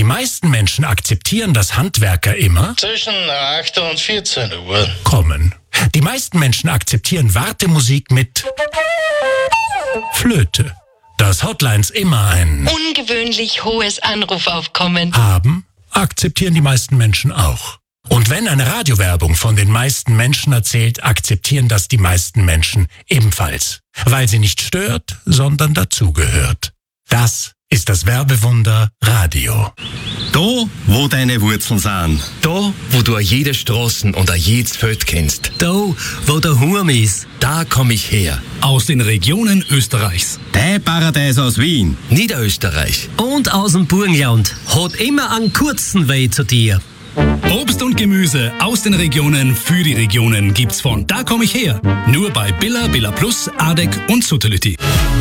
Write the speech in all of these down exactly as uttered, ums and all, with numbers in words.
meisten Menschen akzeptieren, dass Handwerker immer zwischen acht und vierzehn Uhr kommen. Die meisten Menschen akzeptieren Wartemusik mit Flöte. Dass Hotlines immer ein ungewöhnlich hohes Anrufaufkommen haben, akzeptieren die meisten Menschen auch. Und wenn eine Radiowerbung von den meisten Menschen erzählt, akzeptieren das die meisten Menschen ebenfalls. Weil sie nicht stört, sondern dazugehört. Das ist das Werbewunder Radio. Da, wo deine Wurzeln sind. Da, wo du an jede Straßen und an jedes Feld kennst. Da, wo der Hurm ist. Da komm ich her. Aus den Regionen Österreichs. Der Paradies aus Wien. Niederösterreich. Und aus dem Burgenland. Hat immer einen kurzen Weg zu dir. Obst und Gemüse aus den Regionen für die Regionen gibt's von Da komm ich her. Nur bei Billa, Billa Plus, Adek und Suttelütti.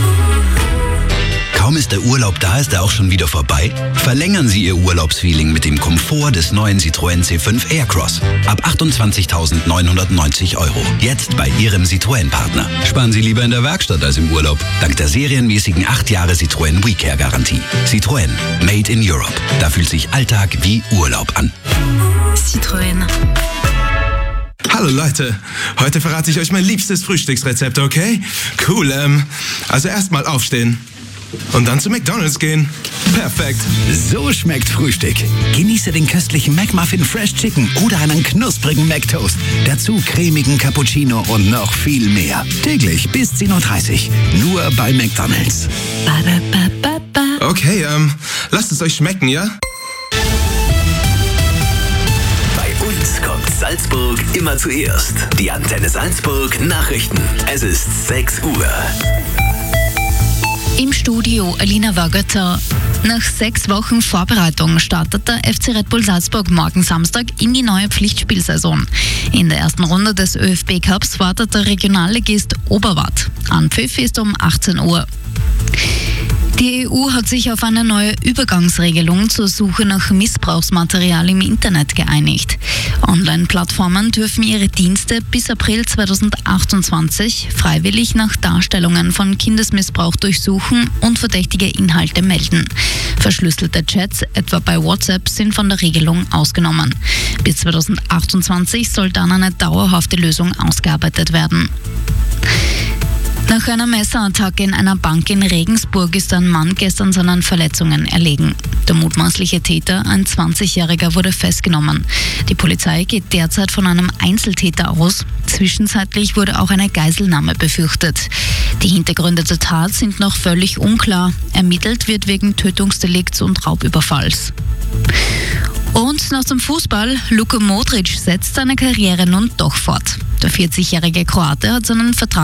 Kaum ist der Urlaub da, ist er auch schon wieder vorbei? Verlängern Sie Ihr Urlaubsfeeling mit dem Komfort des neuen Citroën C fünf Aircross. Ab achtundzwanzigtausendneunhundertneunzig Euro. Jetzt bei Ihrem Citroën-Partner. Sparen Sie lieber in der Werkstatt als im Urlaub. Dank der serienmäßigen acht Jahre Citroën WeCare-Garantie. Citroën. Made in Europe. Da fühlt sich Alltag wie Urlaub an. Citroën. Hallo Leute, heute verrate ich euch mein liebstes Frühstücksrezept, okay? Cool, ähm, also erstmal aufstehen. Und dann zu McDonald's gehen. Perfekt. So schmeckt Frühstück. Genieße den köstlichen McMuffin Fresh Chicken oder einen knusprigen McToast. Dazu cremigen Cappuccino und noch viel mehr. Täglich bis zehn Uhr dreißig. Nur bei McDonald's. Ba, ba, ba, ba. Okay, ähm, lasst es euch schmecken, ja? Bei uns kommt Salzburg immer zuerst. Die Antenne Salzburg Nachrichten. Es ist sechs Uhr. Im Studio Alina Wagötter. Nach sechs Wochen Vorbereitung startet der F C Red Bull Salzburg morgen Samstag in die neue Pflichtspielsaison. In der ersten Runde des ÖFB Cups wartet der Regionalligist Oberwart. Anpfiff ist um achtzehn Uhr. Die E U hat sich auf eine neue Übergangsregelung zur Suche nach Missbrauchsmaterial im Internet geeinigt. Online-Plattformen dürfen ihre Dienste bis April zweitausendachtundzwanzig freiwillig nach Darstellungen von Kindesmissbrauch durchsuchen und verdächtige Inhalte melden. Verschlüsselte Chats, etwa bei WhatsApp, sind von der Regelung ausgenommen. Bis zweitausendachtundzwanzig soll dann eine dauerhafte Lösung ausgearbeitet werden. Nach einer Messerattacke in einer Bank in Regensburg ist ein Mann gestern seinen Verletzungen erlegen. Der mutmaßliche Täter, ein zwanzigjähriger, wurde festgenommen. Die Polizei geht derzeit von einem Einzeltäter aus. Zwischenzeitlich wurde auch eine Geiselnahme befürchtet. Die Hintergründe der Tat sind noch völlig unklar. Ermittelt wird wegen Tötungsdelikts und Raubüberfalls. Und nach dem Fußball, Luka Modric setzt seine Karriere nun doch fort. Der vierzigjährige Kroate hat seinen Vertrag